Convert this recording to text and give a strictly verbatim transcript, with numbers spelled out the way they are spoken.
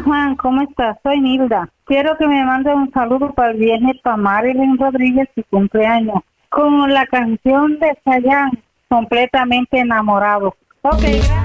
Juan, ¿cómo estás? Soy Nilda. Quiero que me mande un saludo para el viernes para Marilyn Rodríguez, su cumpleaños, con la canción de Chayanne, Completamente Enamorado. Ok, gracias.